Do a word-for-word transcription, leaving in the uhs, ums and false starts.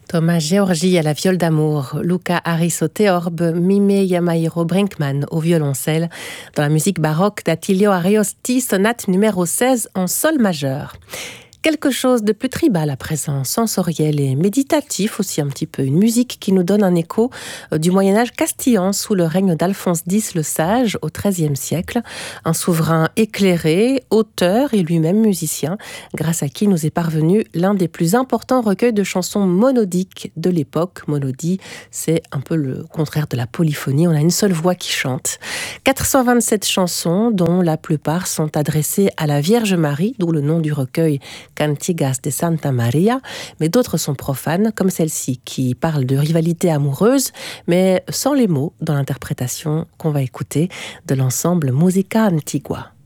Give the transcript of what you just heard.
Thomas Georgi à la viole d'amour, Luca Harris au théorbe, Mime Yamahiro Brinkman au violoncelle, dans la musique baroque d'Attilio Ariosti, sonate numéro seize en sol majeur. Quelque chose de plus tribal à présent, sensoriel et méditatif aussi un petit peu. Une musique qui nous donne un écho du Moyen-Âge castillan sous le règne d'Alphonse X le Sage au treizième siècle. Un souverain éclairé, auteur et lui-même musicien, grâce à qui nous est parvenu l'un des plus importants recueils de chansons monodiques de l'époque. Monodie, c'est un peu le contraire de la polyphonie, on a une seule voix qui chante. quatre cent vingt-sept chansons dont la plupart sont adressées à la Vierge Marie, d'où le nom du recueil Cantigas de Santa Maria, mais d'autres sont profanes, comme celle-ci, qui parle de rivalité amoureuse, mais sans les mots dans l'interprétation qu'on va écouter de l'ensemble Musica Antigua.